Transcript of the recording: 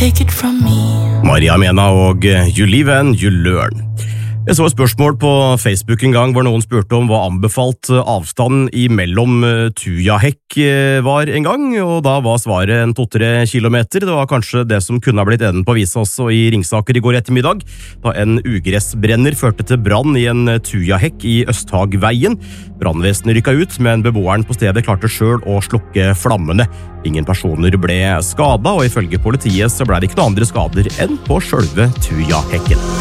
take it from me. Maria Mena og You Live and You Learn. Jeg så et spørsmål på Facebook en gang hvor noen spurte om hva anbefalt avstand imellom tujahekk var en gang, og da var svaret en 2-3 kilometer. Det var kanskje det som kunne ha blitt enden på visa også i Ringsaker i går ettermiddag, da en ugressbrenner førte til brann i en tujahekk i Østhagveien. Brannvesenet rykket ut, men beboeren på stedet klarte selv å slukke flammene. Ingen personer ble skadet, og ifølge politiet så ble det ikke noen andre skader enn på selve tujahekken.